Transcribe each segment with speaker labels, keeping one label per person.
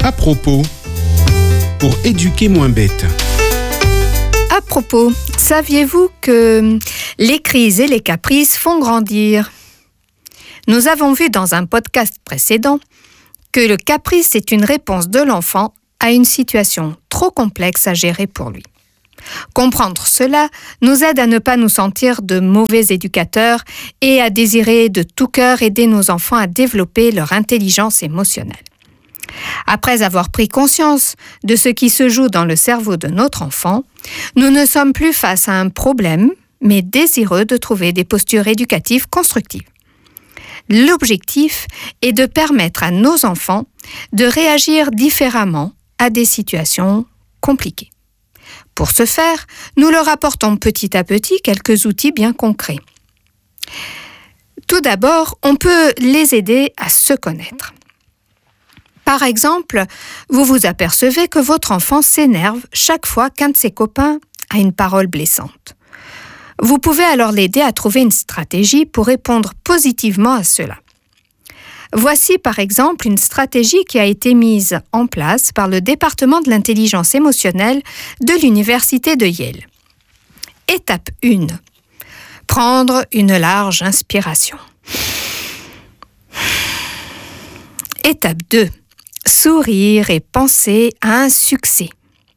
Speaker 1: À propos, pour éduquer moins bête.
Speaker 2: À propos, saviez-vous que les crises et les caprices font grandir ? Nous avons vu dans un podcast précédent que le caprice est une réponse de l'enfant à une situation trop complexe à gérer pour lui. Comprendre cela nous aide à ne pas nous sentir de mauvais éducateurs et à désirer de tout cœur aider nos enfants à développer leur intelligence émotionnelle. Après avoir pris conscience de ce qui se joue dans le cerveau de notre enfant, nous ne sommes plus face à un problème, mais désireux de trouver des postures éducatives constructives. L'objectif est de permettre à nos enfants de réagir différemment à des situations compliquées. Pour ce faire, nous leur apportons petit à petit quelques outils bien concrets. Tout d'abord, on peut les aider à se connaître. Par exemple, vous vous apercevez que votre enfant s'énerve chaque fois qu'un de ses copains a une parole blessante. Vous pouvez alors l'aider à trouver une stratégie pour répondre positivement à cela. Voici par exemple une stratégie qui a été mise en place par le département de l'intelligence émotionnelle de l'université de Yale. Étape 1. Prendre une large inspiration. Étape 2. Sourire et penser à un succès.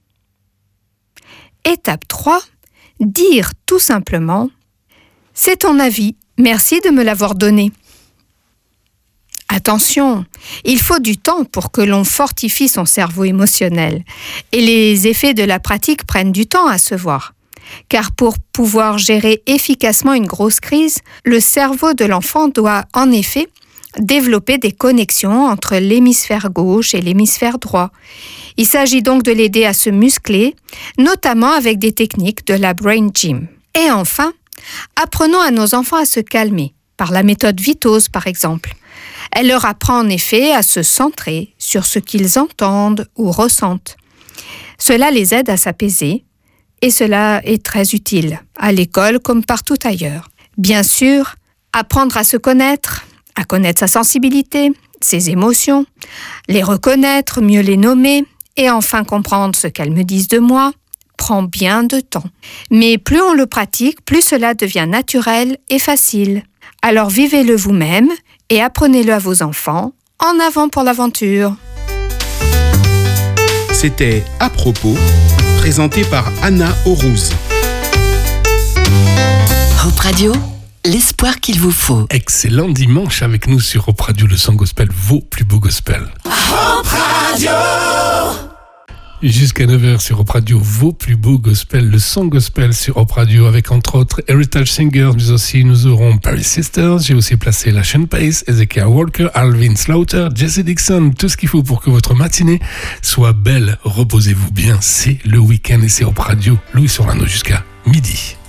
Speaker 2: Étape 3. Dire tout simplement « C'est ton avis, merci de me l'avoir donné ». Attention, il faut du temps pour que l'on fortifie son cerveau émotionnel et les effets de la pratique prennent du temps à se voir. Car pour pouvoir gérer efficacement une grosse crise, le cerveau de l'enfant doit en effet développer des connexions entre l'hémisphère gauche et l'hémisphère droit. Il s'agit donc de l'aider à se muscler, notamment avec des techniques de la Brain Gym. Et enfin, apprenons à nos enfants à se calmer, par la méthode Vitose par exemple. Elle leur apprend en effet à se centrer sur ce qu'ils entendent ou ressentent. Cela les aide à s'apaiser et cela est très utile, à l'école comme partout ailleurs. Bien sûr, apprendre à se connaître, à connaître sa sensibilité, ses émotions, les reconnaître, mieux les nommer et enfin comprendre ce qu'elles me disent de moi, prend bien de temps. Mais plus on le pratique, plus cela devient naturel et facile. Alors vivez-le vous-même et apprenez-le à vos enfants. En avant pour l'aventure.
Speaker 1: C'était À propos, présenté par Anna Aurouz.
Speaker 3: Hope Radio, l'espoir qu'il vous faut.
Speaker 4: Excellent dimanche avec nous sur Hope Radio, le son gospel, vos plus beaux gospels.
Speaker 5: Hope Radio.
Speaker 4: Jusqu'à 9h sur Hope Radio, vos plus beaux gospels, le son gospel sur Hope Radio avec entre autres Heritage Singers, mais aussi nous aurons Paris Sisters, j'ai aussi placé la Sean Pace, Ezekiel Walker, Alvin Slaughter, Jesse Dixon, tout ce qu'il faut pour que votre matinée soit belle. Reposez-vous bien, c'est le week-end et c'est Hope Radio, Louis Sorano jusqu'à midi.